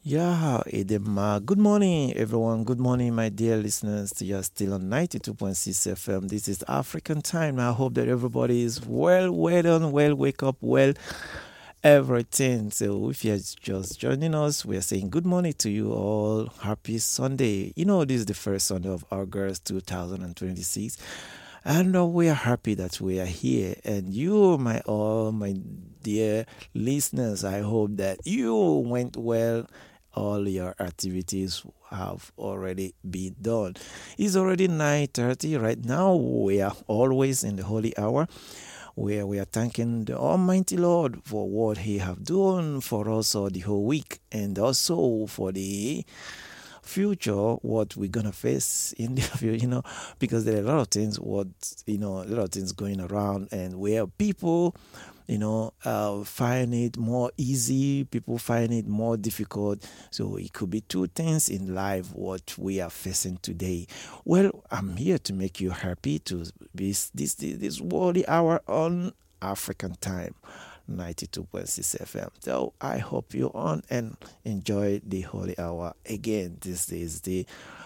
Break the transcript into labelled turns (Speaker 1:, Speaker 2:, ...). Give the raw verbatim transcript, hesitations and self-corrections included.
Speaker 1: Yeah, Edema. Good morning, everyone. Good morning, my dear listeners. You're still on ninety-two point six F M. This is African time. I hope that everybody is well, well done, well, wake up, well, everything. So, if you're just joining us, we are saying good morning to you all. Happy Sunday. You know, this is the first Sunday of August two thousand twenty-six. And uh, we are happy that we are here. And you, my all, my dear listeners, I hope that you went well. All your activities have already been done. It's already nine thirty right now. We are always in the holy hour where we are thanking the Almighty Lord for what He have done for us all the whole week and also for the future, what we're gonna face in the future, you know, because there are a lot of things, what you know, a lot of things going around, and where people, you know, uh, find it more easy, people find it more difficult. So it could be two things in life what we are facing today. Well, I'm here to make you happy to be this this this worldly hour on African time ninety-two point six F M. So I hope you on and enjoy the holy hour again. This is the